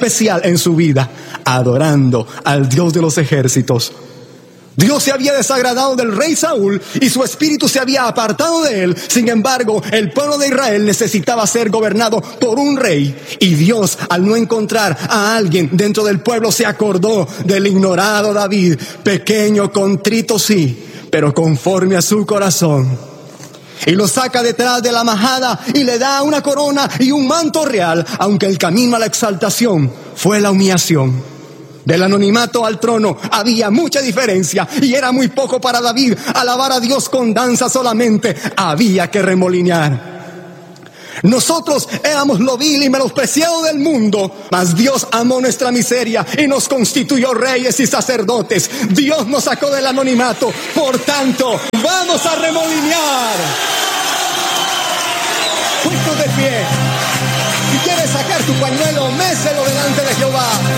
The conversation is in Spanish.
especial en su vida, adorando al Dios de los ejércitos. Dios se había desagradado del rey Saúl y su espíritu se había apartado de él. Sin embargo, el pueblo de Israel necesitaba ser gobernado por un rey. Y Dios, al no encontrar a alguien dentro del pueblo, se acordó del ignorado David, pequeño, contrito sí, pero conforme a su corazón. Y lo saca detrás de la majada y le da una corona y un manto real, aunque el camino a la exaltación fue la humillación. Del anonimato al trono había mucha diferencia y era muy poco para David alabar a Dios con danza solamente. Había que remolinear. Nosotros éramos lo vil y menospreciado del mundo, mas Dios amó nuestra miseria y nos constituyó reyes y sacerdotes. Dios nos sacó del anonimato, por tanto, vamos a remolinear. Puesto de pie, si quieres sacar tu pañuelo, méselo delante de Jehová.